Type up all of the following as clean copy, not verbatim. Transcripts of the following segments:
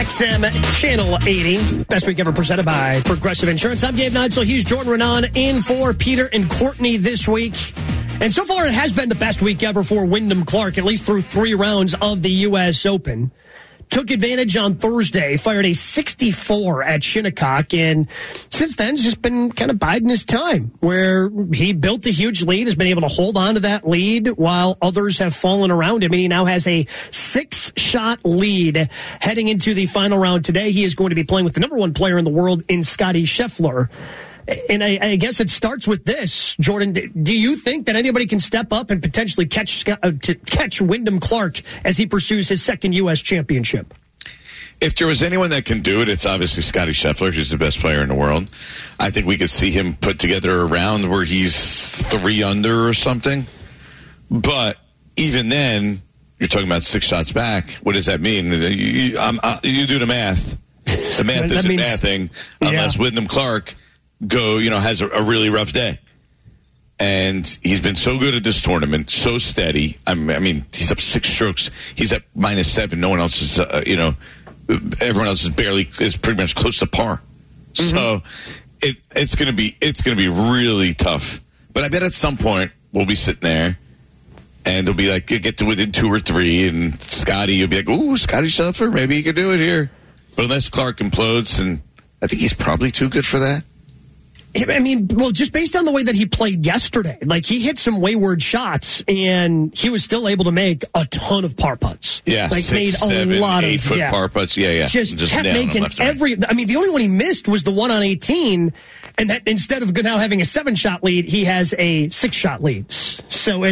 XM Channel 80. Best week ever presented by Progressive Insurance. I'm Dave Neitzel. He's Jordan Renan in for Peter and Courtney this week. And so far, it has been the best week ever for Wyndham Clark, at least through 3 rounds of the U.S. Open. Took advantage on Thursday, fired a 64 at Shinnecock, and since then, it's just been kind of biding his time, where he built a huge lead, has been able to hold on to that lead while others have fallen around him. And he now has a 6-shot lead heading into the final round today. He is going to be playing with the number 1 player in the world in Scottie Scheffler. And I guess it starts with this, Jordan. Do you think that anybody can step up and potentially catch Wyndham Clark as he pursues his second U.S. championship? If there was anyone that can do it, it's obviously Scottie Scheffler, who's the best player in the world. I think we could see him put together a round where he's 3 under or something. But even then, you're talking about 6 shots back. What does that mean? You do the math. The math isn't mathing unless Wyndham Clark has a really rough day. And he's been so good at this tournament, so steady. I mean, he's up 6 strokes. He's at -7. No one else is, everyone else is pretty much close to par. Mm-hmm. So it's going to be really tough. But I bet at some point we'll be sitting there and they'll be like, get to within 2 or 3, and Scotty, you'll be like, ooh, Scottie Scheffler, maybe he could do it here. But unless Clark implodes, and I think he's probably too good for that. I mean, well, just based on the way that he played yesterday, like he hit some wayward shots and he was still able to make a ton of par putts. Yeah, like 6, made 7, a lot 8-foot par putts. Yeah. Just kept making every. I mean, the only one he missed was the one on 18, and that instead of now having a 7-shot lead, he has a 6-shot lead. So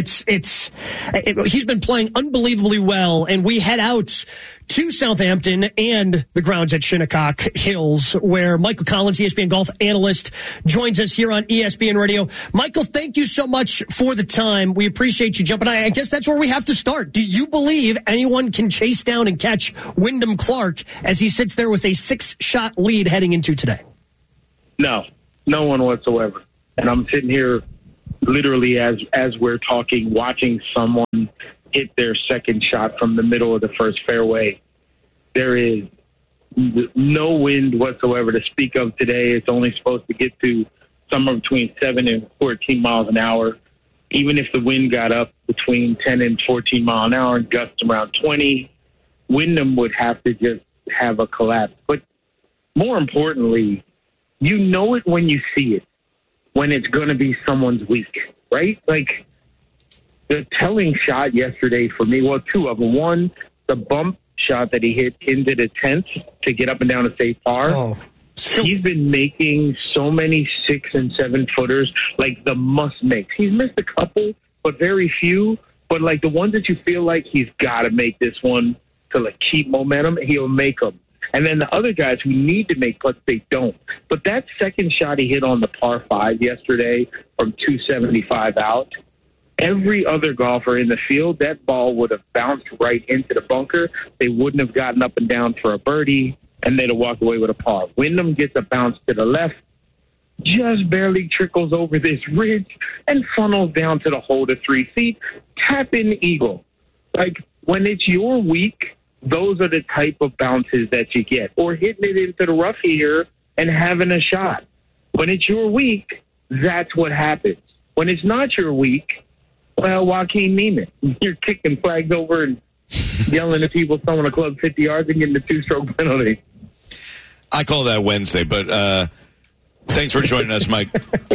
he's been playing unbelievably well, and we head out to Southampton and the grounds at Shinnecock Hills, where Michael Collins, ESPN golf analyst, joins us here on ESPN Radio. Michael, thank you so much for the time. We appreciate you jumping on. I guess that's where we have to start. Do you believe anyone can chase down and catch Wyndham Clark as he sits there with a 6-shot lead heading into today? No one whatsoever. And I'm sitting here literally as we're talking, watching someone hit their second shot from the middle of the first fairway. There is no wind whatsoever to speak of today. It's only supposed to get to somewhere between 7 and 14 miles an hour. Even if the wind got up between 10 and 14 miles an hour and gusts around 20, Wyndham would have to just have a collapse. But more importantly, you know it when you see it, when it's going to be someone's week, right? Like, the telling shot yesterday for me, well, 2 of them. One, the bump shot that he hit into the 10th to get up and down a safe par. Oh. He's been making so many 6 and 7 footers, like the must makes. He's missed a couple, but very few. But like the ones that you feel like he's got to make this one to like keep momentum, he'll make them. And then the other guys who need to make putts, they don't. But that second shot he hit on the par 5 yesterday from 275 out, every other golfer in the field, that ball would have bounced right into the bunker. They wouldn't have gotten up and down for a birdie, and they'd have walked away with a par. Wyndham gets a bounce to the left, just barely trickles over this ridge, and funnels down to the hole to 3 feet. Tap in eagle. Like, when it's your week, those are the type of bounces that you get. Or hitting it into the rough here and having a shot. When it's your week, that's what happens. When it's not your week, well, Joaquin Neiman, you're kicking flags over and yelling at people throwing a club 50 yards and getting a 2-stroke penalty. I call that Wednesday, but thanks for joining us, Mike.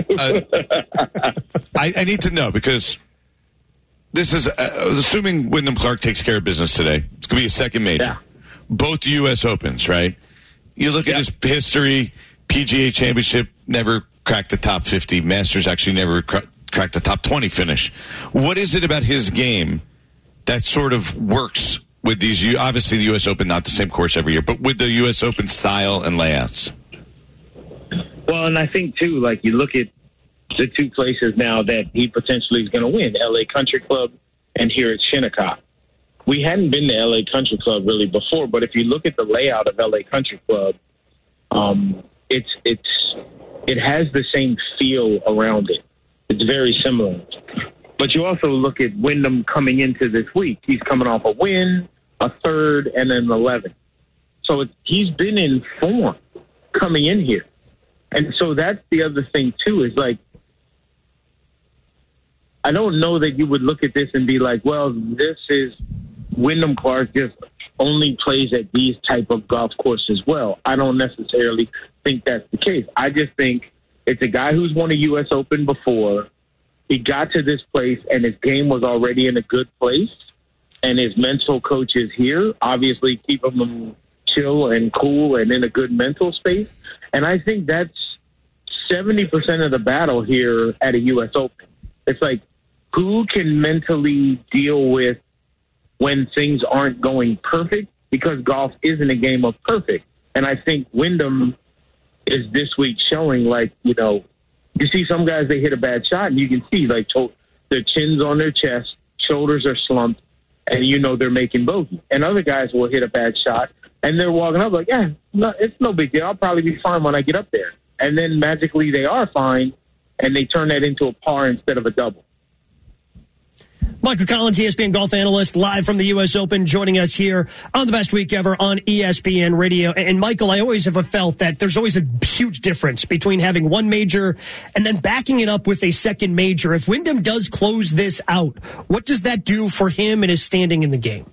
I need to know, because this is, assuming Wyndham Clark takes care of business today, it's going to be a second major. Yeah. Both U.S. Opens, right? You look at his history, PGA Championship, never cracked the top 50. Masters actually never cracked the top 20 finish. What is it about his game that sort of works with these? Obviously, the U.S. Open, not the same course every year, but with the U.S. Open style and layouts. Well, and I think, too, like you look at the 2 places now that he potentially is going to win, L.A. Country Club and here at Shinnecock. We hadn't been to L.A. Country Club really before, but if you look at the layout of L.A. Country Club, it has the same feel around it. It's very similar. But you also look at Wyndham coming into this week. He's coming off a win, a third, and an 11th. So he's been in form coming in here. And so that's the other thing, too, is like, I don't know that you would look at this and be like, well, this is Wyndham Clark just only plays at these type of golf courses well. I don't necessarily think that's the case. I just think it's a guy who's won a U.S. Open before. He got to this place, and his game was already in a good place, and his mental coach is here, obviously keeping him chill and cool and in a good mental space. And I think that's 70% of the battle here at a U.S. Open. It's like, who can mentally deal with when things aren't going perfect? Because golf isn't a game of perfect. And I think Wyndham is this week showing, like, you see some guys, they hit a bad shot, and you can see, like, their chin's on their chest, shoulders are slumped, and they're making bogey. And other guys will hit a bad shot, and they're walking up like, it's no big deal. I'll probably be fine when I get up there. And then magically they are fine, and they turn that into a par instead of a double. Michael Collins, ESPN golf analyst, live from the U.S. Open, joining us here on the Best Week Ever on ESPN Radio. And Michael, I always have felt that there's always a huge difference between having one major and then backing it up with a second major. If Wyndham does close this out, what does that do for him and his standing in the game?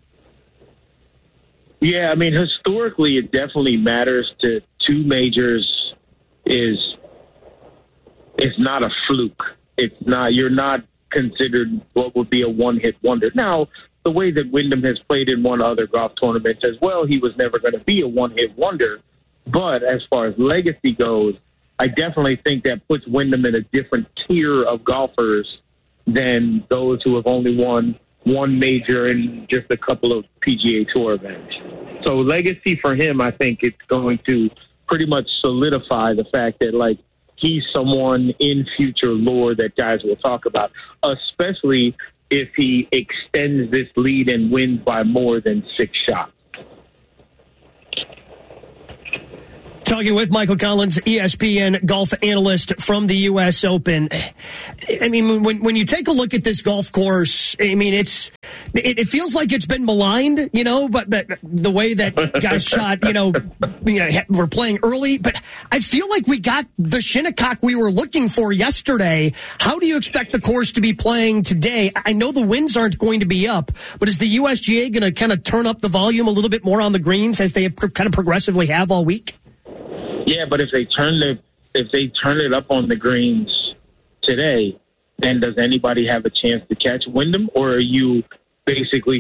Yeah, I mean, historically, it definitely matters to two majors. It's not a fluke. You're not considered what would be a one-hit wonder. Now, the way that Wyndham has played in one other golf tournament as well, he was never going to be a one-hit wonder. But as far as legacy goes, I definitely think that puts Wyndham in a different tier of golfers than those who have only won one major and just a couple of PGA Tour events. So legacy for him, I think it's going to pretty much solidify the fact that, like, he's someone in future lore that guys will talk about, especially if he extends this lead and wins by more than 6 shots. Talking with Michael Collins, ESPN golf analyst from the U.S. Open. I mean, when you take a look at this golf course, I mean, it feels like it's been maligned, but the way that guys shot, we're playing early. But I feel like we got the Shinnecock we were looking for yesterday. How do you expect the course to be playing today? I know the winds aren't going to be up, but is the USGA going to kind of turn up the volume a little bit more on the greens as they kind of progressively have all week? Yeah, but if they turn it up on the greens today, then does anybody have a chance to catch Wyndham, or are you basically